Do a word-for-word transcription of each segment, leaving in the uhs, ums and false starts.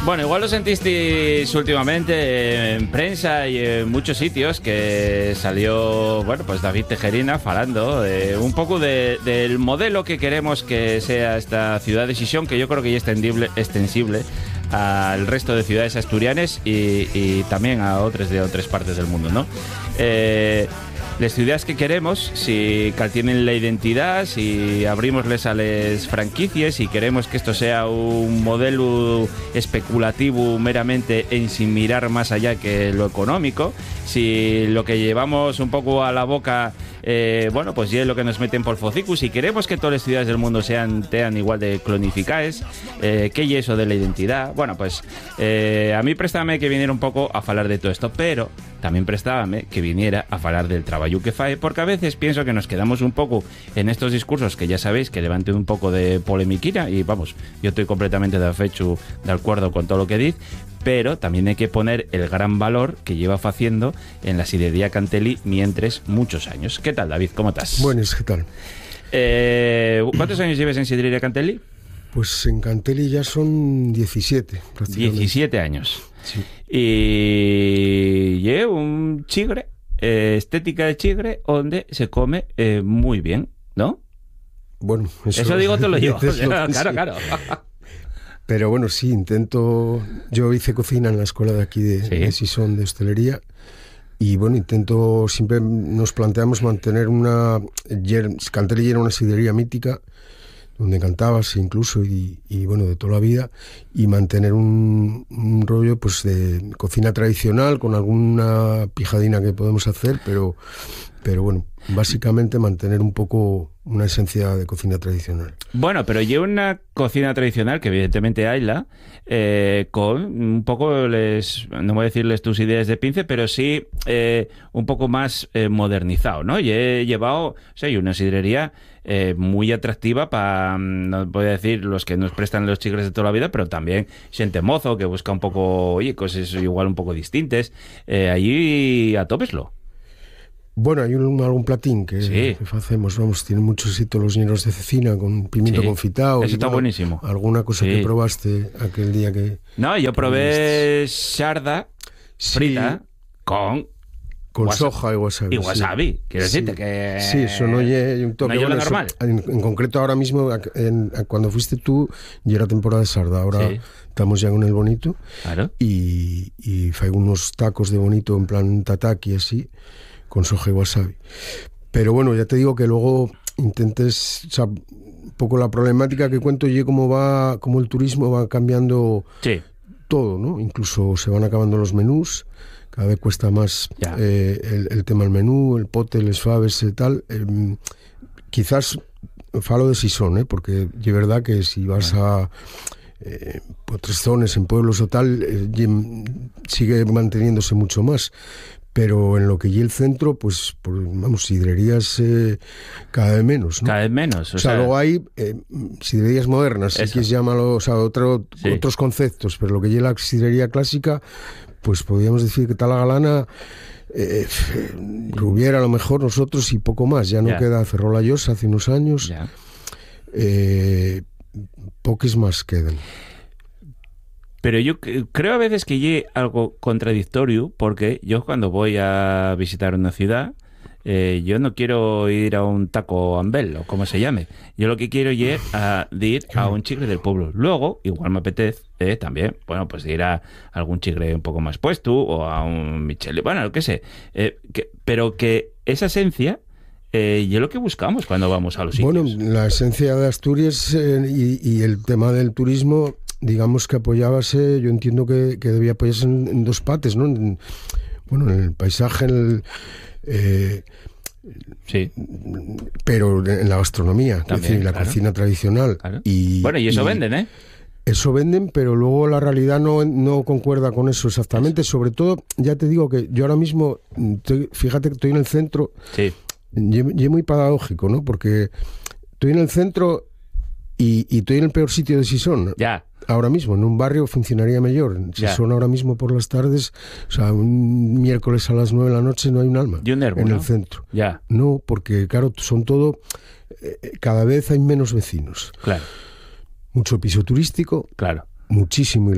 Bueno, igual lo sentisteis últimamente en prensa y en muchos sitios que salió, bueno, pues David Tejerina falando eh, un poco de, del modelo que queremos que sea esta ciudad de Xixón, que yo creo que ya es extendible, extensible al resto de ciudades asturianas y, y también a otras de otras partes del mundo, ¿no? Eh, las ciudades que queremos, si tienen la identidad, si abrimosles a las franquicias y queremos que esto sea un modelo especulativo meramente en sin mirar más allá que lo económico, si lo que llevamos un poco a la boca, eh, bueno, pues ya es lo que nos meten por focicus, si queremos que todas las ciudades del mundo sean, sean igual de clonificadas, eh, ¿qué es eso de la identidad? Bueno, pues eh, a mí préstame que viniera un poco a hablar de todo esto, pero también prestábame que viniera a hablar del trabajo que fae, porque a veces pienso que nos quedamos un poco en estos discursos que ya sabéis que levanten un poco de polemiquina y vamos, yo estoy completamente de fecho de acuerdo con todo lo que dice, pero también hay que poner el gran valor que lleva haciendo en la sidrería Cantelli mientras muchos años. ¿Qué tal, David? ¿Cómo estás? Buenas, ¿qué tal? Eh, ¿Cuántos años llevas en sidrería Cantelli? Pues en Cantelli ya son diecisiete. diecisiete años. Sí. Y llevo un chigre, eh, estética de chigre, donde se come eh, muy bien, ¿no? Bueno, eso, eso digo, te lo llevo. Eso, claro, sí. claro. Pero bueno, sí, intento... Yo hice cocina en la escuela de aquí de, sí. de Xixón, de hostelería, y bueno, intento, siempre nos planteamos mantener una... Cantelli era una sidrería mítica, donde cantabas incluso, y, y bueno, de toda la vida, y mantener un, un rollo pues de cocina tradicional, con alguna pijadina que podemos hacer, pero, pero bueno, básicamente mantener un poco una esencia de cocina tradicional. Bueno, pero lleva una cocina tradicional, que evidentemente hayla, eh, con un poco, les, no voy a decirles tus ideas de pince, pero sí eh, un poco más eh, modernizado, ¿no? Y he llevado, o sea, hay una sidrería eh, muy atractiva para, no voy a decir los que nos prestan los chigres de toda la vida, pero también gente mozo que busca un poco, oye, cosas igual un poco distintas. Eh, allí atopeslo. Bueno, hay un, algún platín que, sí. que hacemos, vamos, tiene muchos sitios los llenos de cecina con pimiento sí. confitado. Eso está bueno, buenísimo. Alguna cosa sí. que probaste aquel día que... No, yo probé sarda sí. frita con... Con wasabi. soja y wasabi. Y wasabi, sí. quiero sí. decirte que... Sí, eso no es un toque. No bueno, lo normal. Eso, en, en concreto ahora mismo, en, en, cuando fuiste tú, ya era temporada de sarda. Ahora sí. estamos ya con el bonito. Claro. Y, y faigo unos tacos de bonito en plan tataki así, con soja y wasabi. Pero bueno, ya te digo que luego intentes... O sea, un poco la problemática que cuento y cómo va, cómo el turismo va cambiando sí. todo, ¿no? Incluso se van acabando los menús. Cada vez cuesta más eh, el, el tema del menú, el pote, les faves y tal. Eh, quizás falo de Xixón, ¿eh? Porque es verdad que si vas a eh, otras zonas, en pueblos o tal, eh, sigue manteniéndose mucho más. Pero en lo que y el centro, pues, pues vamos, sidrerías eh, cada vez menos, ¿no? Cada vez menos. O, o sea, sea, luego hay eh, sidrerías modernas, si quieres llamarlo, o sea, otro, sí. otros conceptos, pero lo que y la sidrería clásica, pues podríamos decir que Tala Galana, eh, Rubiera a lo mejor, nosotros y poco más. Ya no yeah. queda, cerró la Llosa hace unos años. Yeah. Eh, pocos más quedan. Pero yo creo a veces que llegue algo contradictorio, porque yo cuando voy a visitar una ciudad, eh, yo no quiero ir a un taco ambel, o como se llame. Yo lo que quiero es a, de ir a un chigre del pueblo. Luego, igual me apetece eh, también, bueno, pues de ir a algún chigre un poco más puesto, o a un Michele, bueno, lo que sé. Eh, que, pero que esa esencia... Eh, y es lo que buscamos cuando vamos a los sitios. Bueno, la esencia de Asturias eh, y, y el tema del turismo, digamos que apoyábase, yo entiendo que, que debía apoyarse en, en dos partes, ¿no? En, bueno, en el paisaje, en el... Eh, sí. Pero en la gastronomía, también, es decir, la claro. cocina tradicional. Claro. Y, bueno, y eso y, venden, ¿eh? Eso venden, pero luego la realidad no, no concuerda con eso exactamente. Eso. Sobre todo, ya te digo que yo ahora mismo, estoy, fíjate que estoy en el centro... Sí. Y es muy paradójico, ¿no? Porque estoy en el centro y, y estoy en el peor sitio de Xixón. Ya. Ahora mismo, en un barrio funcionaría mejor. En Xixón ahora mismo por las tardes, o sea, un miércoles a las nueve de la noche no hay un alma un nervo, en ¿no? el centro. Ya. No, porque claro, son todo... Eh, cada vez hay menos vecinos. Claro. Mucho piso turístico. Claro. Muchísimo ilegal.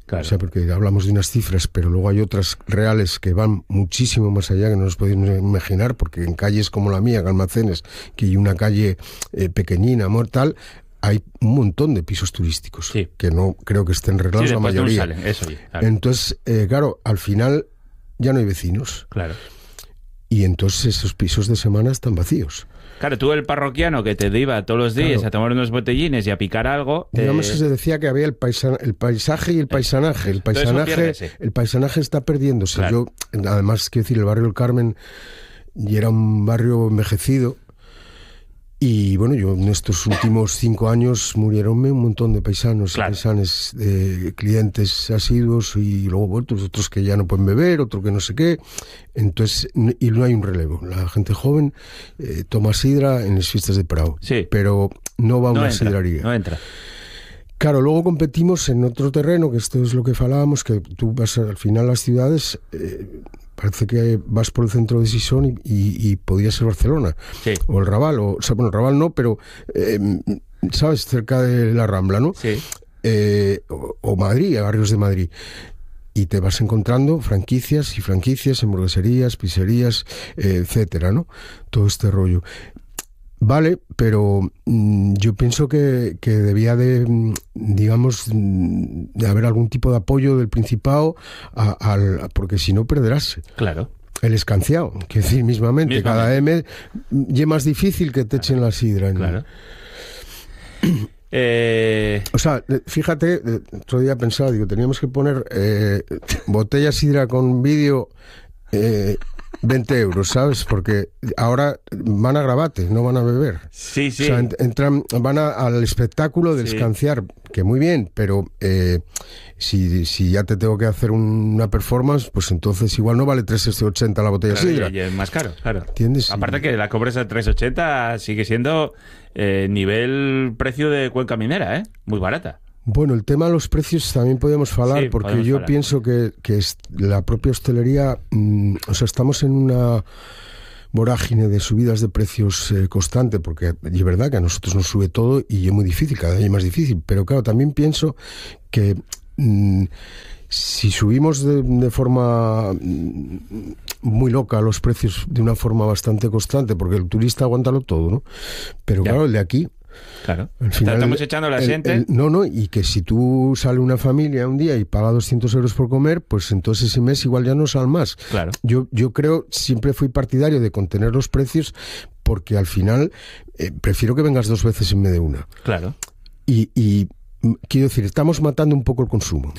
Claro. O sea, porque hablamos de unas cifras, pero luego hay otras reales que van muchísimo más allá, que no nos podemos imaginar, porque en calles como la mía, en almacenes, que hay una calle eh, pequeñina, mortal, hay un montón de pisos turísticos, sí. que no creo que estén reglados sí, la mayoría. No salen, eso, claro. Entonces, eh, claro, al final ya no hay vecinos. Claro. Y entonces esos pisos de semana están vacíos. Claro, tú el parroquiano que te iba todos los días claro. a tomar unos botellines y a picar algo... Digamos eh... que se decía que había el, paisa, el paisaje y el paisanaje. El paisanaje, el paisanaje está perdiéndose. Claro. Yo, además, quiero decir, el barrio del Carmen y era un barrio envejecido. Y bueno, yo en estos últimos cinco años murieronme un montón de paisanos, claro. paisanes, de clientes asiduos y luego otros, otros que ya no pueden beber, otros que no sé qué. Entonces, y no hay un relevo. La gente joven eh, toma sidra en las fiestas de Prado, sí. pero no va a no una entra, sidraría. No entra. Claro, luego competimos en otro terreno, que esto es lo que falábamos, que tú vas al final a las ciudades... Eh, parece que vas por el centro de Sison y, y, y podía ser Barcelona sí. o el Raval, o, o sea, bueno, el Raval no, pero eh, sabes, cerca de la Rambla, ¿no? Sí. Eh, o, o Madrid, barrios de Madrid. Y te vas encontrando franquicias y franquicias, hamburgueserías, pizzerías, eh, etcétera, ¿no? Todo este rollo. Vale, pero mmm, yo pienso que, que debía de, digamos, de haber algún tipo de apoyo del Principado, a, al, porque si no perderás. Claro. El escanciado, que decir mismamente, mismamente. Cada M y es más difícil que te echen la sidra. ¿No? Claro. eh... O sea, fíjate, otro día pensaba, digo, teníamos que poner eh, botella sidra con vídeo... Eh, veinte euros, ¿sabes? Porque ahora van a grabate, no van a beber. Sí, sí. O sea, entran, van a, al espectáculo de sí. escanciar, que muy bien, pero eh, si, si ya te tengo que hacer un, una performance, pues entonces igual no vale tres ochenta la botella claro, de sidra. Y, y es más caro, claro. ¿Entiendes? Aparte que la cobres a tres ochenta sigue siendo eh, nivel precio de Cuenca Minera, ¿eh? Muy barata. Bueno, el tema de los precios también podemos hablar, sí, porque yo falar. pienso que, que es la propia hostelería, mmm, o sea, estamos en una vorágine de subidas de precios eh, constante, porque es verdad que a nosotros nos sube todo y es muy difícil, cada día es más difícil, pero claro, también pienso que mmm, si subimos de, de forma muy loca los precios de una forma bastante constante, porque el turista aguántalo todo, ¿no? Pero ya. claro, el de aquí... Claro, al final, estamos echando la el, gente. El, no, no, y que si tú sale una familia un día y paga doscientos euros por comer, pues entonces ese mes igual ya no sale más. Claro. Yo, yo creo, siempre fui partidario de contener los precios, porque al final eh, prefiero que vengas dos veces en vez de una. Claro. Y, y quiero decir, estamos matando un poco el consumo.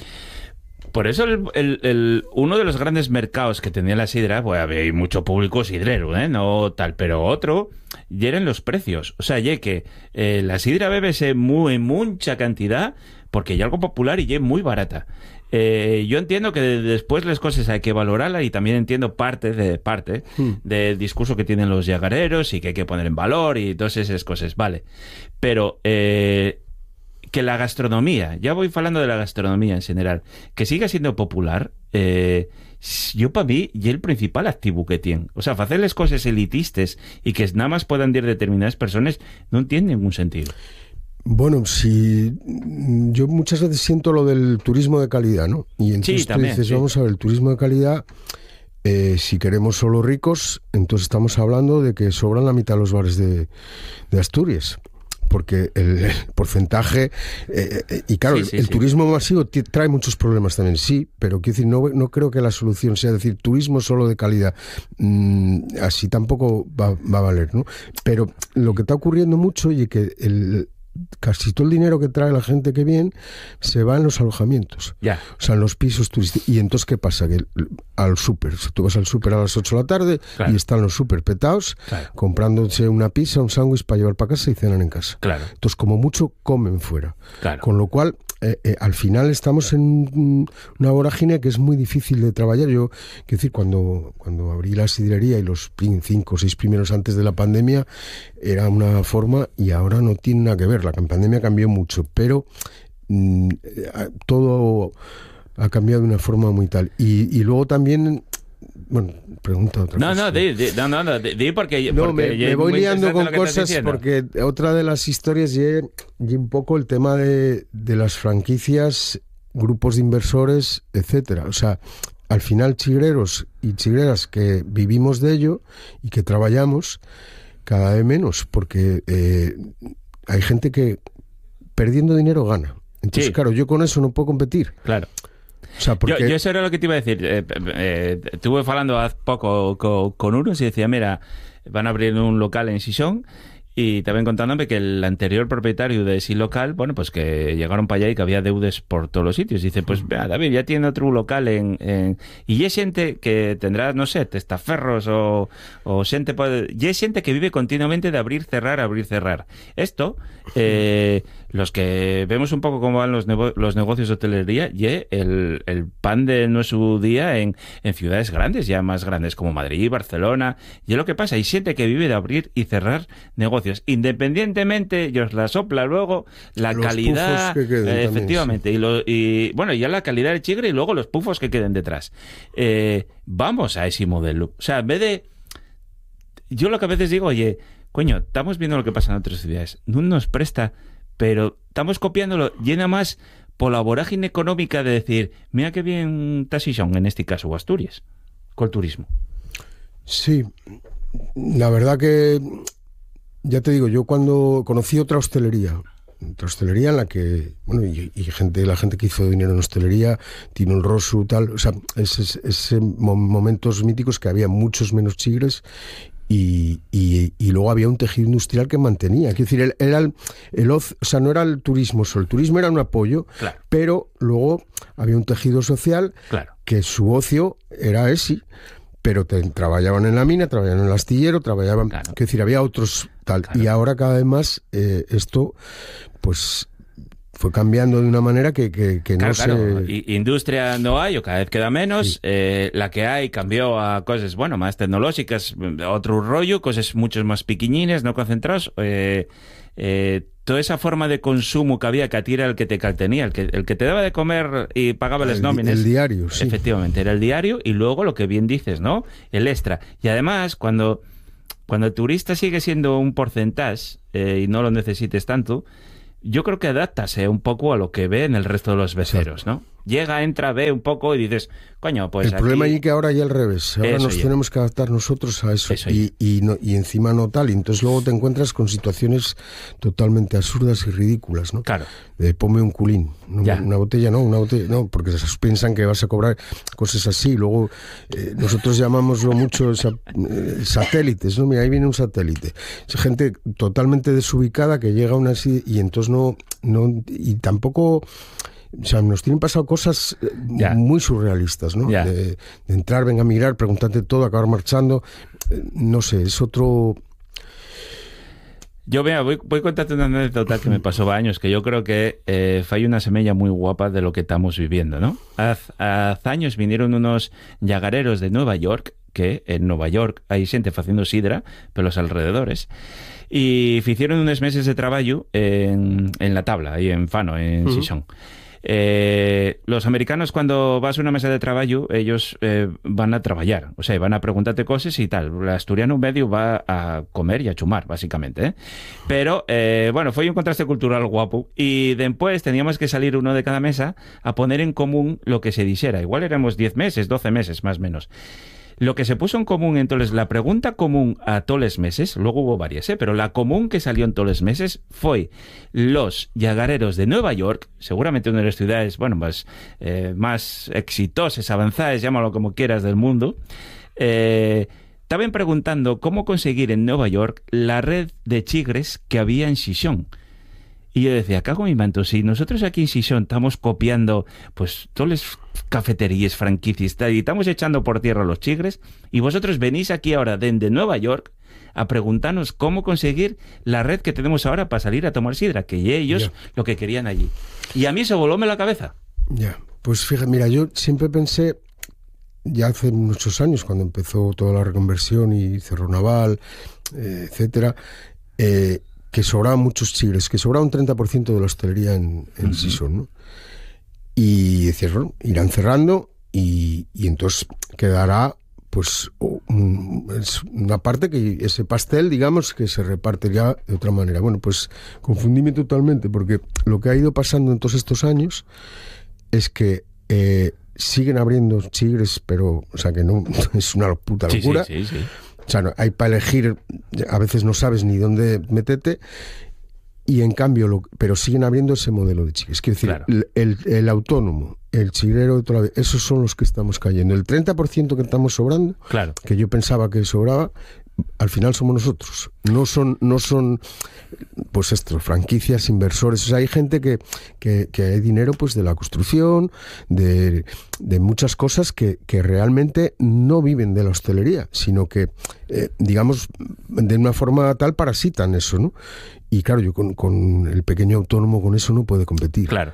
Por eso el, el, el, uno de los grandes mercados que tenía la sidra, pues había mucho público sidrero, ¿eh? No tal, pero otro, y eran los precios. O sea, ya que eh, la sidra bébese muy, mucha cantidad, porque ya algo popular y ya muy barata. Eh, yo entiendo que después las cosas hay que valorarlas y también entiendo parte de parte hmm. del discurso que tienen los llagareros y que hay que poner en valor y todas esas cosas, vale. Pero... Eh, que la gastronomía, ya voy hablando de la gastronomía en general, que siga siendo popular, eh, yo para mí y el principal activo que tiene. O sea, hacerles cosas elitistas y que nada más puedan ir determinadas personas no tiene ningún sentido. Bueno, si yo muchas veces siento lo del turismo de calidad, ¿no? Y entonces sí, también, tú dices, sí. vamos a ver, el turismo de calidad, eh, si queremos solo ricos, entonces estamos hablando de que sobran la mitad de los bares de, de Asturias. Porque el, el porcentaje eh, eh, y claro, sí, sí, el, el sí. turismo masivo t- trae muchos problemas también, sí, pero quiero decir, no, no creo que la solución sea decir turismo solo de calidad, mm, así tampoco va, va a valer, ¿no? Pero lo que está ocurriendo mucho y que el casi todo el dinero que trae la gente que viene se va en los alojamientos, yeah. o sea, en los pisos turísticos. Y entonces, ¿qué pasa? Que al súper, o sea, tú vas al súper a las ocho de la tarde claro. y están los súper petados claro. comprándose una pizza, un sándwich para llevar para casa y cenan en casa. Claro. Entonces, como mucho, comen fuera. Claro. Con lo cual, eh, eh, al final estamos en una vorágine que es muy difícil de trabajar. Yo, quiero decir, cuando, cuando abrí la sidrería y los cinco o seis primeros antes de la pandemia, era una forma y ahora no tiene nada que ver. La pandemia cambió mucho, pero mmm, todo ha cambiado de una forma muy tal. Y, y luego también, bueno, pregunta otra no, cosa. No, di, di, no, no, no, di porque... No, porque me, me voy liando con cosas porque otra de las historias y un poco el tema de, de las franquicias grupos de inversores, etcétera. O sea, al final chigreros y chigreras que vivimos de ello y que trabajamos cada vez menos, porque eh, hay gente que perdiendo dinero gana. Entonces, sí. claro, yo con eso no puedo competir. Claro. O sea, porque... yo, yo eso era lo que te iba a decir. Eh, eh, estuve hablando hace poco con, con unos y decía, mira, van a abrir un local en Xixón y también contándome que el anterior propietario de ese local, bueno, pues que llegaron para allá y que había deudas por todos los sitios. Y dice, pues vea, David, ya tiene otro local en... en... Y hay gente que tendrá, no sé, testaferros o, o gente... Y hay gente que vive continuamente de abrir, cerrar, abrir, cerrar. Esto, eh, los que vemos un poco cómo van los, nego los negocios de hotelería, y el, el pan de nuestro día en, en ciudades grandes, ya más grandes como Madrid, Barcelona. Y es lo que pasa, hay gente que vive de abrir y cerrar negocios. Independientemente, y os la sopla luego, la los calidad, que queden, eh, efectivamente, también, sí. y, lo, y bueno, ya la calidad del chigre y luego los pufos que queden detrás. Eh, vamos a ese modelo. O sea, en vez de... Yo lo que a veces digo, oye, coño, estamos viendo lo que pasa en otras ciudades, no nos presta, pero estamos copiándolo, llena más por la vorágine económica de decir, mira qué bien está Xixón, en este caso, o Asturias, con el turismo. Sí, la verdad que... Ya te digo, yo cuando conocí otra hostelería, otra hostelería en la que, bueno, y, y gente, la gente que hizo dinero en hostelería, Tino el Rosu, tal, o sea, ese, ese momentos míticos que había muchos menos chigres y, y, y luego había un tejido industrial que mantenía. Quiero decir, el, era el, el o sea, no era el turismo solo, el turismo era un apoyo, claro. pero luego había un tejido social claro. que su ocio era ese. Pero te, trabajaban en la mina, trabajaban en el astillero, trabajaban... Claro. Es decir, había otros tal. Claro. Y ahora cada vez más eh, esto, pues, fue cambiando de una manera que, que, que claro, no claro. se... I, industria no hay, o cada vez queda menos. Sí. Eh, la que hay cambió a cosas, bueno, más tecnológicas, otro rollo, cosas mucho más piquiñines, no concentrados. Eh, eh, toda esa forma de consumo que había, que a ti era el que te tenía, el que, el que te daba de comer y pagaba las nóminas. El diario, sí. Efectivamente, era el diario y luego lo que bien dices, ¿no? El extra. Y además, cuando, cuando el turista sigue siendo un porcentaje eh, y no lo necesites tanto, yo creo que adaptase un poco a lo que ve en el resto de los beceros, ¿no? Llega, entra, ve un poco y dices, coño, pues el aquí... problema es que ahora ya al revés. Ahora eso nos ya. tenemos que adaptar nosotros a eso. eso y, y, no, y encima no tal. Y entonces luego te encuentras con situaciones totalmente absurdas y ridículas, ¿no? Claro. Eh, ponme un culín. No, una botella no, una botella no, porque piensan que vas a cobrar cosas así. Luego eh, nosotros llamámoslo mucho sa, eh, satélites, ¿no? Mira, ahí viene un satélite. Es gente totalmente desubicada que llega a una así y entonces no... no y tampoco... O sea, nos tienen pasado cosas ya. muy surrealistas, ¿no? De, de entrar, venga a mirar, preguntarte todo, acabar marchando. Eh, no sé, es otro... Yo, vea, voy, voy a contarte una anécdota que me pasó años, que yo creo que eh, fue una semilla muy guapa de lo que estamos viviendo, ¿no? Hace, hace años vinieron unos llagareros de Nueva York, que en Nueva York hay gente haciendo sidra, pero los alrededores, y hicieron unos meses de trabajo en, en la tabla, ahí en Fano, en Xixón. Uh-huh. Eh, los americanos, cuando vas a una mesa de trabajo, ellos eh, van a trabajar, o sea, van a preguntarte cosas y tal. El asturiano medio va a comer y a chumar, básicamente, ¿eh? Pero, eh, bueno, fue un contraste cultural guapo y después teníamos que salir uno de cada mesa a poner en común lo que se dijera. Igual éramos diez meses, doce meses, más o menos. Lo que se puso en común, entonces, la pregunta común a todos los meses, luego hubo varias, ¿eh? Pero la común que salió en todos los meses fue los llagareros de Nueva York, seguramente una de las ciudades, bueno, más, eh, más exitosas, avanzadas, llámalo como quieras, del mundo, eh, estaban preguntando cómo conseguir en Nueva York la red de chigres que había en Xixón. Y yo decía, cago en mi manto, si nosotros aquí en Xixón estamos copiando pues todas las cafeterías, franquicias y estamos echando por tierra los chigres, y vosotros venís aquí ahora desde Nueva York a preguntarnos cómo conseguir la red que tenemos ahora para salir a tomar sidra, que ellos yeah. lo que querían allí. Y a mí eso volóme la cabeza. Ya, yeah. Pues fíjate, mira, yo siempre pensé, ya hace muchos años, cuando empezó toda la reconversión y Cerro Naval, eh, etcétera, eh, que sobraban muchos chigres, que sobraba un treinta por ciento de la hostelería en, en uh-huh. Xixón, ¿no? Y decías, bueno, irán cerrando y, y entonces quedará pues un, es una parte que ese pastel, digamos, que se reparte ya de otra manera. Bueno, pues confundíme totalmente, porque lo que ha ido pasando en todos estos años es que eh, siguen abriendo chigres, pero, o sea, que no es una puta locura. Sí, sí, sí, sí. O sea, no, hay para elegir, a veces no sabes ni dónde meterte, y en cambio, lo, pero siguen abriendo ese modelo de chigres. Quiero decir, claro. el, el, el autónomo, el chigrero de toda la vida, esos son los que estamos cayendo. El treinta por ciento que estamos sobrando, claro. que yo pensaba que sobraba, al final somos nosotros. No son, no son pues esto, franquicias, inversores. O sea, hay gente que, que, que hay dinero pues de la construcción, de, de muchas cosas que, que realmente no viven de la hostelería, sino que, eh, digamos, de una forma tal parasitan eso, ¿no? Y claro, yo con, con el pequeño autónomo con eso no puede competir. Claro.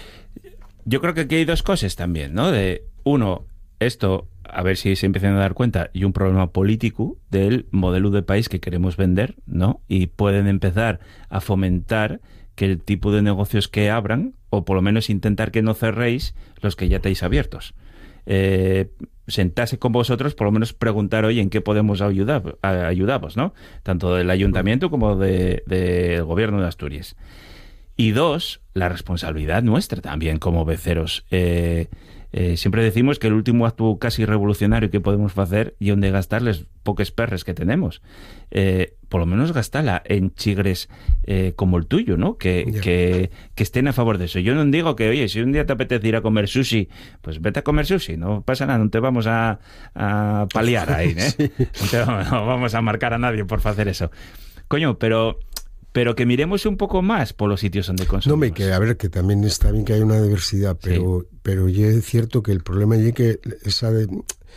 Yo creo que aquí hay dos cosas también, ¿no? De uno, esto, a ver si se empiezan a dar cuenta, y un problema político del modelo de país que queremos vender, ¿no? Y pueden empezar a fomentar que el tipo de negocios que abran, o por lo menos intentar que no cerréis los que ya estáis abiertos. Eh, sentarse con vosotros, por lo menos preguntar, oye, ¿en qué podemos ayudar, ayudaros, ¿no? Tanto del ayuntamiento como del de gobierno de Asturias. Y dos, la responsabilidad nuestra también como beceros. Eh, eh, siempre decimos que el último acto casi revolucionario que podemos hacer y donde gastar les poques perres que tenemos. Eh, por lo menos gastarla en chigres eh, como el tuyo, ¿no? Que, yeah. que, que estén a favor de eso. Yo no digo que, oye, si un día te apetece ir a comer sushi, pues vete a comer sushi, no pasa nada, no te vamos a, a paliar ahí, ¿eh? Sí. No, te, no vamos a marcar a nadie por hacer eso. Coño, pero... pero que miremos un poco más por los sitios donde consumimos. No, me que a ver, que también está bien que hay una diversidad, pero, sí. pero ya es cierto que el problema es que esa de,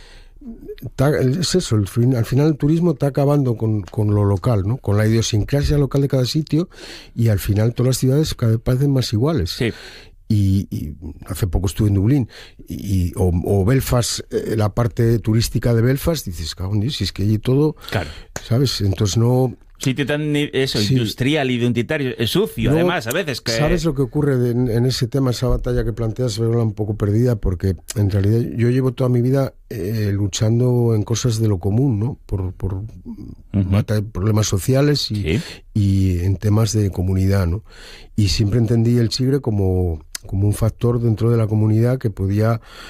ta, es eso, el fin, al final el turismo está acabando con, con lo local, ¿no? Con la idiosincrasia local de cada sitio, y al final todas las ciudades cada vez parecen más iguales. Sí. Y, y hace poco estuve en Dublín y, o, o Belfast, eh, la parte turística de Belfast, dices, cabrón, si es que allí todo, claro. ¿sabes? Entonces no... Sitio tan eso, sí. industrial, identitario, es sucio, no, además, a veces. Que... ¿Sabes lo que ocurre de, en, en ese tema, esa batalla que planteas? Se ve un poco perdida, porque en realidad yo llevo toda mi vida eh, luchando en cosas de lo común, ¿no? Por, por uh-huh. problemas sociales y, ¿sí? y en temas de comunidad, ¿no? Y siempre entendí el chigre como... como un factor dentro de la comunidad que podía